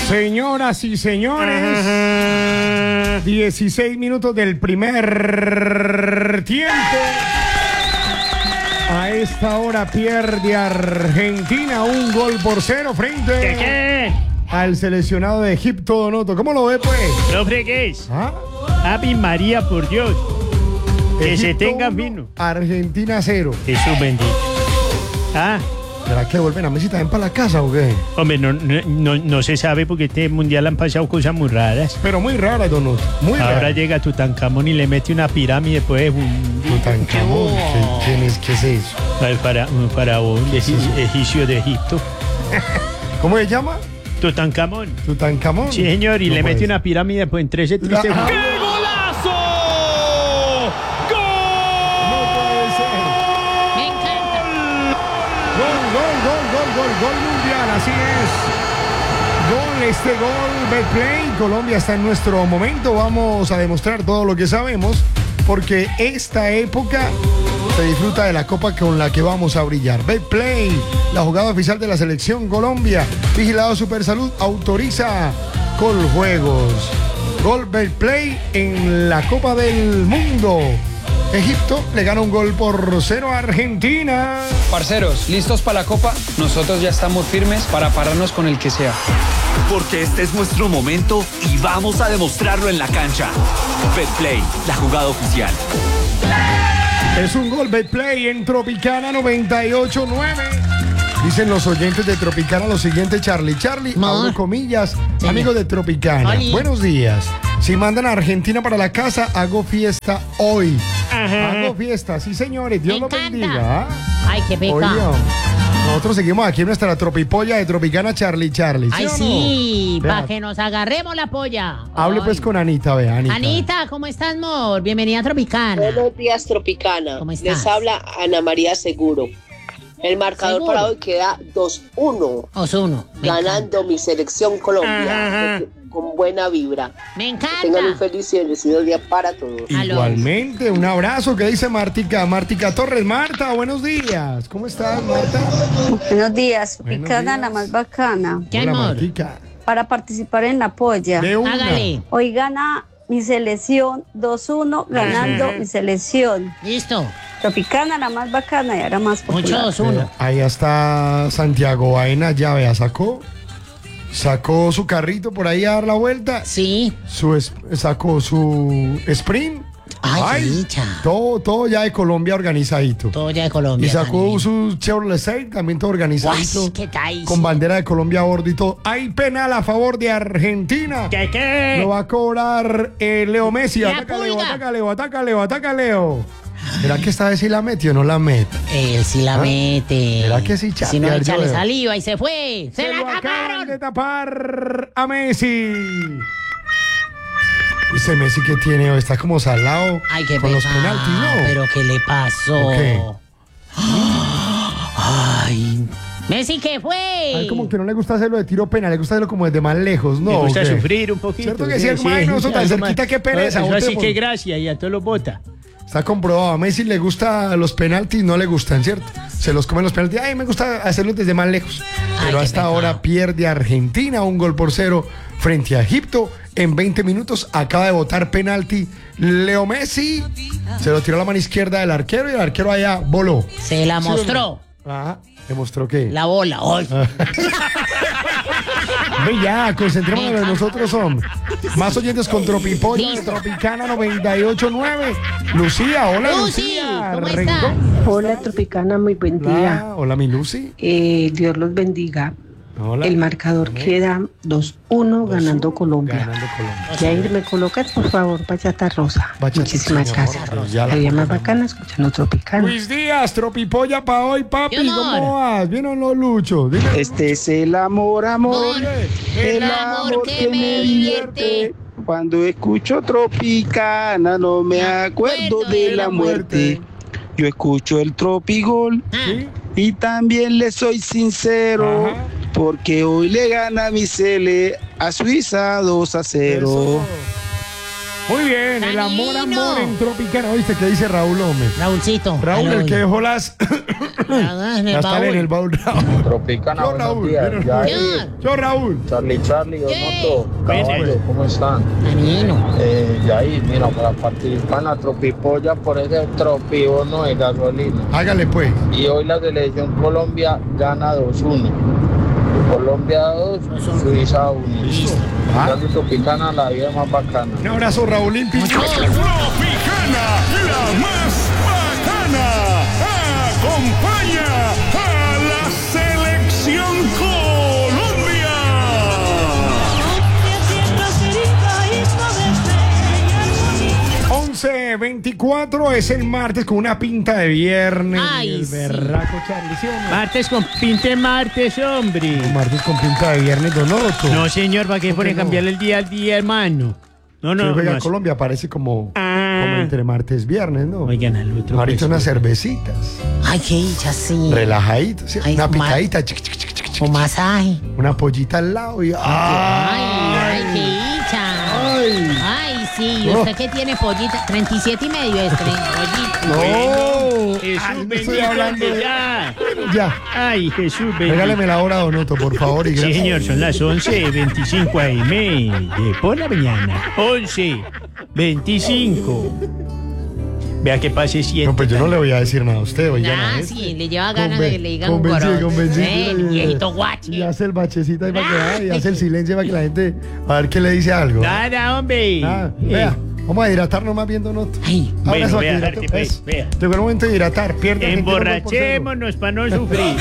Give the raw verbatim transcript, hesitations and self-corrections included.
Señoras y señores, dieciséis minutos del primer tiempo. A esta hora pierde Argentina un gol por cero frente ¿Qué, qué? al seleccionado de Egipto, Donoto. ¿Cómo lo ve, pues? No fregues. ¿Ah? Ave María, por Dios. Que se Egipto tenga uno, vino. Argentina cero. Jesús bendito. Ah, ¿Será que vuelven a Messi también para la casa o qué? hombre, no, no, no, no se sabe porque este mundial han pasado cosas muy raras. Pero muy rara, Donoto. Muy Ahora rara. llega Tutankamón y le mete una pirámide, pues, un, Tutankamón. ¿Qué- ¿Quién es? ¿Qué es eso? al fara- un faraón de Sí, sí. egipcio de Egipto. ¿Cómo se llama? Tutankamón. Tutankamón. Sí, señor, y No le puede mete ser. una pirámide pues, en trece La- segundos. ¡Qué golazo! No puede ser. Me encanta. Gol, gol, gol, gol, gol, gol mundial, así es. Gol, este gol, Betplay. Colombia está en nuestro momento. Vamos a demostrar todo lo que sabemos, porque esta época se disfruta de la copa con la que vamos a brillar. Betplay, la jugada oficial de la selección Colombia. Vigilado Supersalud, autoriza Coljuegos. Gol Betplay en la Copa del Mundo. Egipto le gana un gol por cero a Argentina. Parceros, ¿listos para la copa? Nosotros ya estamos firmes para pararnos con el que sea. Porque este es nuestro momento y vamos a demostrarlo en la cancha. Betplay, la jugada oficial. Es un gol Betplay en Tropicana noventa y ocho nueve. Dicen los oyentes de Tropicana lo siguiente, Charlie. Charlie, Ma. abro comillas, Sí. amigos de Tropicana. Oli. Buenos días. Si mandan a Argentina para la casa, hago fiesta hoy. Ajá. Hago fiesta, sí señores, Dios Me lo encanta. bendiga. ¿ah? Ay, qué Oye, pecado. nosotros seguimos aquí en nuestra tropipolla de Tropicana, Charlie, Charlie. ¿sí Ay, o no? sí, Vea, para que nos agarremos la polla. Hable Ay. pues con Anita, vea, Anita. Anita, ¿cómo estás, amor? Bienvenida a Tropicana. Buenos días, Tropicana. ¿Cómo estás? Les habla Ana María Seguro. El marcador Seguro. para hoy queda dos uno, Osuno. Me ganando mi selección Colombia, Ajá. con buena vibra. encanta. Me Que tengan un encanta. feliz y bendecido día para todos. Aló. Igualmente, un abrazo que dice Martica, Martica Torres. Marta, buenos días. ¿Cómo estás, Marta? Buenos días, Buenos Tropicana, días. la más bacana. ¿Qué Hola, amor? Martica. Para participar en la polla. De una. Hágale. Hoy gana mi selección dos uno, ganando mi selección. Listo. Tropicana, la más bacana y ahora más Mucho popular. Osuno. Eh, Ahí está Santiago Baena, ya vea, sacó. Sacó su carrito por ahí a dar la vuelta. Sí. Su es- sacó su sprint. Ay, qué dicha. todo, todo ya de Colombia organizadito. Todo ya de Colombia. Y sacó también. su Chevrolet Sail, también todo organizadito. Guas, ¿qué tal? Con bandera de Colombia a bordo y todo. Hay penal a favor de Argentina. ¿Qué, qué? Lo va a cobrar eh, Leo Messi. La Ataca Leo, pulga. ataca Leo, ataca Leo, ataca Leo. ¿Será que esta vez sí la metió o no la mete? Él sí la ¿Ah? mete. ¿Será que sí, Si no, chapear, yo échale veo? saliva y se fue. ¡Se, Se la lo acaban taparon! de tapar a Messi. Dice Messi que tiene, está como salado Ay, qué con los pecado. penaltis, ¿no? Pero ¿qué le pasó? ¿Qué? Ay. Messi, ¿qué A fue? él como que no le gusta hacerlo de tiro penal, le gusta hacerlo como desde más lejos, ¿no? Me gusta ¿O qué? sufrir un poquito. ¿Cierto que sí, hermano? Eso tan algo cerquita, más. qué pereza, Eso así botemos. que gracia y a todos los bota. Está comprobado, a Messi le gusta los penaltis, no le gustan, ¿cierto? Se los comen los penaltis. Ay, me gusta hacerlos desde más lejos. Pero qué hasta pecado. ahora pierde Argentina un gol por cero frente a Egipto. En veinte minutos acaba de botar penalti Leo Messi. Se lo tiró a la mano izquierda del arquero y el arquero allá voló. Se la ¿Sí o no? mostró. Ajá. ¿Demostró qué? La bola. Ay. Ve ya, concentrémonos en nosotros, hombre. Más oyentes con Tropipolla, Listo. Tropicana noventa y ocho nueve. Lucía, hola Lucy, Lucía. ¿cómo Rincón. está? Hola Tropicana, muy buen día. Hola, hola mi Lucy. Eh, Dios los bendiga. Hola. El marcador queda dos uno ganando Colombia. Ganando Colombia. Jair, me colocas por favor bachata rosa. Bachata, Muchísimas señor, gracias. pues ya la La vida más colocamos. bacana escuchando Tropicana. Luis Díaz, Tropipolla pa' hoy, papi. Mi amor. ¿Cómo vas? ¿Bien o no, Lucho? Dime. Este es el amor, amor, El amor que me divierte. Cuando escucho Tropicana no me acuerdo de la muerte. Yo escucho el Tropigol ¿Sí? y también le soy sincero, Ajá. porque hoy le gana mi Cele a Suiza dos a cero. Eso. Muy bien, el amor, amor en Tropicana. ¿Oíste qué dice Raúl hombre? Raúlcito. Raúl, el que dejó las... En el las tales en el baúl. baúl, Raúl. Tropicana, Yo, buenos Raúl. días. Yo, Ya ahí, Yo, Raúl. Charlie, Charlie, Donato, Caballo, ¿cómo están? Danilo. Eh, y ahí, mira, para participar en la Tropipolla por ese tropibono de gasolina. Hágale pues. Y hoy la selección Colombia gana dos uno. Colombia dos, Suiza uno. Ah. Ya Tropicana, la vida más bacana. Un abrazo, Raúlín Pinto. Tropicana, la más bacana, acompaña a la selección Colombia. once veinticuatro es el martes con una pinta de viernes. Ay, el sí. berraco Charlie, ¿sí o no? Martes con pinte martes, hombre. Martes con pinta de viernes, Donoto. No, señor, ¿para qué ¿Por qué ponen no? cambiarle el día al día, hermano? No, no, No, no. no no. Colombia parece como, Ah. como entre martes y viernes, ¿no? Oigan al otro. Ahorita pues, unas cervecitas, Ay, qué dicha, sí. relajaditos, ¿sí? Ay, Una ma- picadita, chic, chic, chic, chic, chic, O masaje. una pollita al lado y... Ay, ay, qué dicha. Ay. Ay, sí. ¿Y usted qué tiene pollita? treinta y siete y medio es pollita. No, Jesús Ay, no bendito, estoy hablando hombre, de... ya. Ya, Ay, Jesús bendito. regáleme la hora, Donoto, por favor. Y Sí, gracias. señor, son las once veinticinco a m de por la mañana. once veinticinco. Vea que pase siete. No, pues yo no le voy a decir nada a usted, oigan. Ah, a este. sí, le lleva ganas Conven- de que le digan convencido, gordo. convencido. Eh, viejito guache. Y hace el bachecito ahí para que ay, y hace el silencio para que la gente a ver qué le dice algo. Nada, hombre. Nada. Eh, Vea, vamos a hidratarnos más viendo notas. Ay, Bueno, vea, Arti, pues, vea. Llegó el momento de hidratar, pierde Emborrachémonos para no sufrir.